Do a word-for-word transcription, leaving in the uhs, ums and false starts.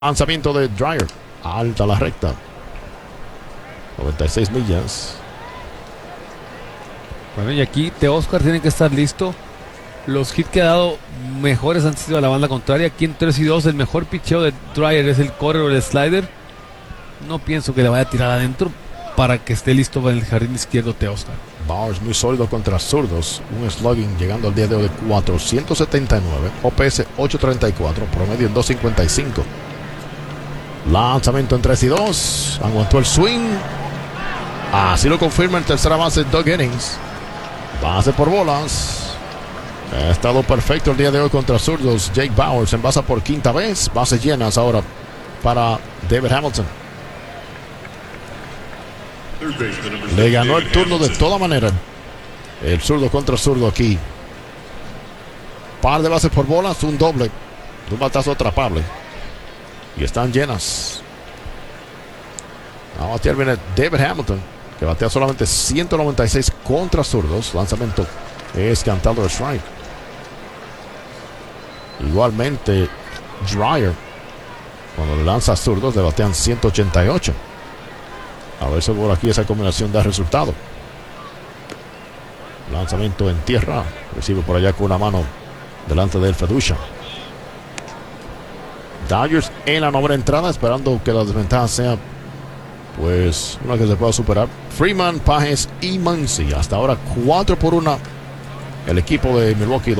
Lanzamiento de Dryer. Alta la recta. noventa y seis millas. Bueno, y aquí Teóscar tiene que estar listo. Los hits que ha dado mejores han sido a la banda contraria. Aquí en tres y dos el mejor picheo de Dryer es el correr o el slider. No pienso que le vaya a tirar adentro para que esté listo para el jardín izquierdo Teóscar. Bowers muy sólido contra zurdos. Un slugging llegando al día de hoy de cuatrocientos setenta y nueve. O P S ochocientos treinta y cuatro. Promedio en doscientos cincuenta y cinco. Lanzamiento en tres y dos. Aguantó el swing. Así lo confirma en tercera base Doug Innings. Base por bolas. Ha estado perfecto el día de hoy contra zurdos. Jake Bowers en base por quinta vez. Bases llenas ahora para David Hamilton. Le ganó el turno de toda manera. El zurdo contra zurdo aquí. Par de bases por bolas. Un doble. Un batazo atrapable. Y están llenas. A batear viene David Hamilton, que batea solamente ciento noventa y seis contra zurdos. Lanzamiento es cantado de strike. Igualmente Dryer, cuando le lanza a zurdos, le batean ciento ochenta y ocho. A ver si por aquí esa combinación da resultado. Lanzamiento en tierra. Recibe por allá con una mano delante del Feducha. Dodgers en la novena entrada, esperando que la desventaja sea pues una que se pueda superar. Freeman, Pages y Muncy. Hasta ahora cuatro por una el equipo de Milwaukee.